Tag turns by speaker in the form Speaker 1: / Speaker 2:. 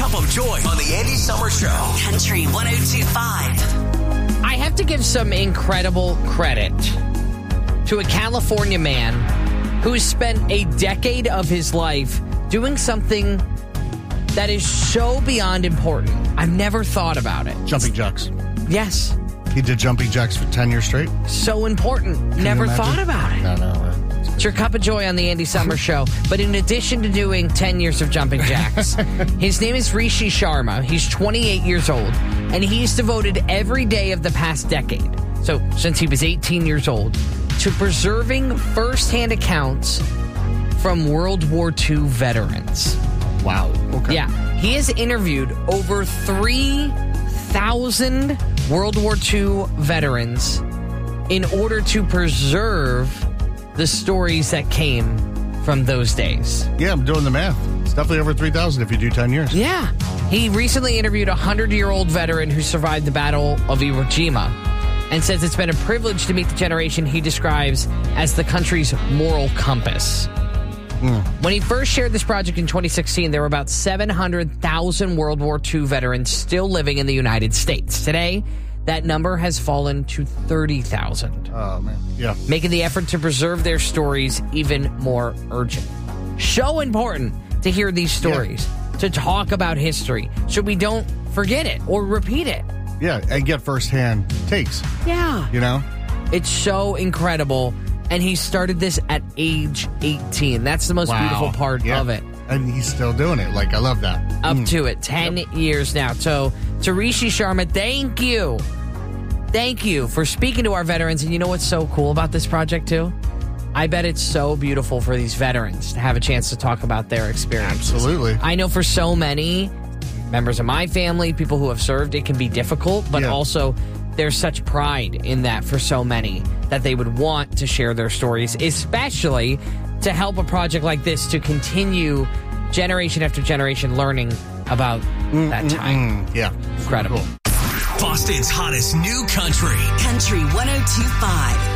Speaker 1: cup of joy on the Andy Summer Show.
Speaker 2: Country 102.5.
Speaker 3: I have to give some incredible credit to a California man who has spent a decade of his life doing something that is so beyond important. I've never thought about it.
Speaker 4: Jumping jacks.
Speaker 3: Yes.
Speaker 4: He did jumping jacks for 10 years straight.
Speaker 3: So important. Never thought about it.
Speaker 4: No.
Speaker 3: It's your cup of joy on the Andy Summer Show. But in addition to doing 10 years of jumping jacks, his name is Rishi Sharma. He's 28 years old, and he's devoted every day of the past decade, so since he was 18 years old, to preserving firsthand accounts from World War II veterans.
Speaker 4: Wow. Okay.
Speaker 3: Yeah. He has interviewed over 3,000 World War II veterans in order to preserve the stories that came from those days.
Speaker 4: Yeah, I'm doing the math. It's definitely over 3,000 if you do 10 years.
Speaker 3: Yeah. He recently interviewed a 100-year-old veteran who survived the Battle of Iwo Jima and says it's been a privilege to meet the generation he describes as the country's moral compass. When he first shared this project in 2016, there were about 700,000 World War II veterans still living in the United States. Today, that number has fallen to 30,000.
Speaker 4: Oh, man. Yeah.
Speaker 3: Making the effort to preserve their stories even more urgent. So important to hear these stories, to talk about history, so we don't forget it or repeat it.
Speaker 4: Yeah, and get firsthand takes.
Speaker 3: Yeah.
Speaker 4: You know?
Speaker 3: It's so incredible. And he started this at age 18. That's the most beautiful part of it.
Speaker 4: And he's still doing it. Like, I love that.
Speaker 3: Up to it. 10 years now. So, to Rishi Sharma, thank you. Thank you for speaking to our veterans. And you know what's so cool about this project, too? I bet it's so beautiful for these veterans to have a chance to talk about their experiences.
Speaker 4: Absolutely.
Speaker 3: I know for so many members of my family, people who have served, it can be difficult, but also there's such pride in that for so many that they would want to share their stories, especially to help a project like this to continue generation after generation learning about that time.
Speaker 4: Yeah.
Speaker 3: Incredible.
Speaker 1: Boston's hottest new country.
Speaker 2: Country 102.5.